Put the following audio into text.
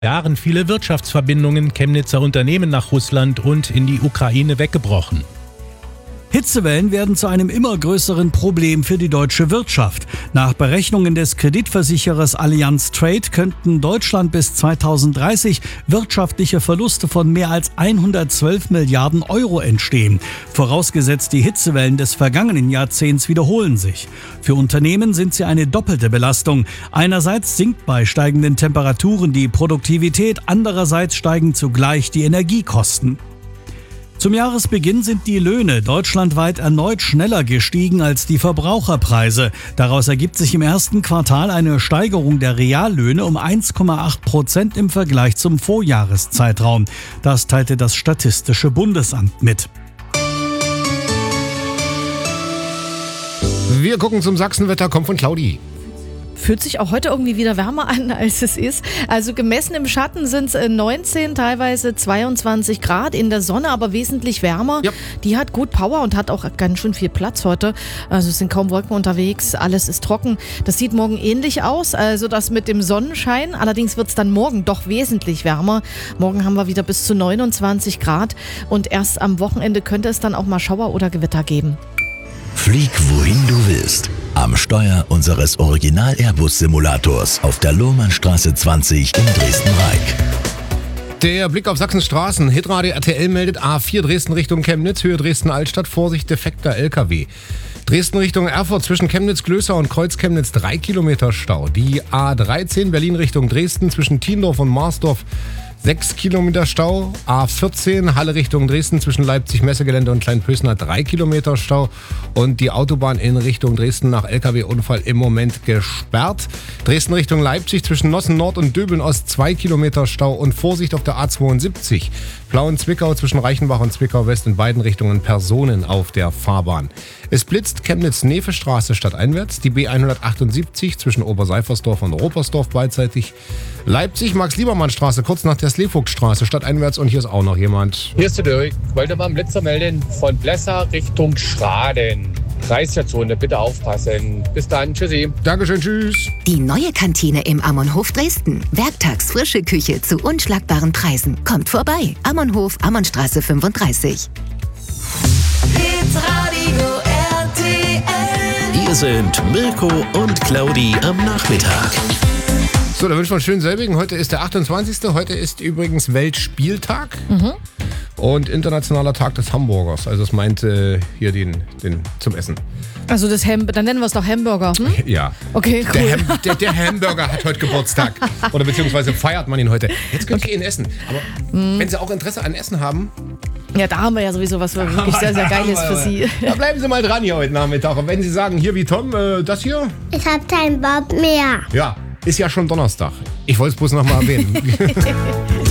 Jahren viele Wirtschaftsverbindungen Chemnitzer Unternehmen nach Russland und in die Ukraine weggebrochen. Hitzewellen werden zu einem immer größeren Problem für die deutsche Wirtschaft. Nach Berechnungen des Kreditversicherers Allianz Trade könnten Deutschland bis 2030 wirtschaftliche Verluste von mehr als 112 Milliarden Euro entstehen. Vorausgesetzt, die Hitzewellen des vergangenen Jahrzehnts wiederholen sich. Für Unternehmen sind sie eine doppelte Belastung. Einerseits sinkt bei steigenden Temperaturen die Produktivität, andererseits steigen zugleich die Energiekosten. Zum Jahresbeginn sind die Löhne deutschlandweit erneut schneller gestiegen als die Verbraucherpreise. Daraus ergibt sich im ersten Quartal eine Steigerung der Reallöhne um 1,8% im Vergleich zum Vorjahreszeitraum. Das teilte das Statistische Bundesamt mit. Wir gucken zum Sachsenwetter, kommt von Claudi. Fühlt sich auch heute irgendwie wieder wärmer an, als es ist. Also gemessen im Schatten sind es 19, teilweise 22 Grad. In der Sonne aber wesentlich wärmer. Ja. Die hat gut Power und hat auch ganz schön viel Platz heute. Also es sind kaum Wolken unterwegs, alles ist trocken. Das sieht morgen ähnlich aus, also das mit dem Sonnenschein. Allerdings wird es dann morgen doch wesentlich wärmer. Morgen haben wir wieder bis zu 29 Grad. Und erst am Wochenende könnte es dann auch mal Schauer oder Gewitter geben. Flieg wohin du willst. Am Steuer unseres Original-Airbus-Simulators auf der Lohmannstraße 20 in Dresden-Reik. Der Blick auf Sachsens Straßen. Hitradio RTL meldet A4 Dresden Richtung Chemnitz, Höhe Dresden-Altstadt, Vorsicht defekter LKW. Dresden Richtung Erfurt zwischen Chemnitz-Glößer und Kreuz-Chemnitz 3 Kilometer Stau. Die A13 Berlin Richtung Dresden zwischen Tiendorf und Marsdorf 6 Kilometer Stau. A14 Halle Richtung Dresden zwischen Leipzig-Messegelände und Kleinpösner 3 Kilometer Stau. Und die Autobahn in Richtung Dresden nach LKW-Unfall im Moment gesperrt. Dresden Richtung Leipzig zwischen Nossen Nord und Döbeln Ost 2 Kilometer Stau. Und Vorsicht auf der A72 Plauen-Zwickau zwischen Reichenbach und Zwickau West in beiden Richtungen Personen auf der Fahrbahn. Es blitzt Chemnitz-Nefe-Straße stadteinwärts, die B178 zwischen Oberseifersdorf und Ropersdorf beidseitig. Leipzig Max-Liebermann-Straße kurz nach der Slevogt-Straße stadteinwärts und hier ist auch noch jemand. Hier ist der Dirk. Ich wollte mal am Blitzer melden von Blesser Richtung Schraden. Kreisverzone, bitte aufpassen. Bis dann, tschüssi. Dankeschön, tschüss. Die neue Kantine im Ammonhof Dresden. Werktags frische Küche zu unschlagbaren Preisen. Kommt vorbei. Ammonhof, Ammonstraße 35. Hitradio RTL. Hier sind Mirko und Claudi am Nachmittag. So, da wünschen wir einen schönen selbigen. Heute ist der 28. Heute ist übrigens Weltspieltag. Und internationaler Tag des Hamburgers. Also es meint hier den zum Essen. Also dann nennen wir es doch Hamburger. Ja. Okay, cool. Der Hamburger hat heute Geburtstag. Oder beziehungsweise feiert man ihn heute. Jetzt könnt ihr ihn essen. Aber wenn Sie auch Interesse an Essen haben... Ja, da haben wir ja sowieso was wirklich sehr, sehr Geiles für Sie. Da bleiben Sie mal dran hier heute Nachmittag. Und wenn Sie sagen, hier wie Tom, das hier... Ich hab keinen Bock mehr. Ja, ist ja schon Donnerstag. Ich wollte es bloß noch mal erwähnen.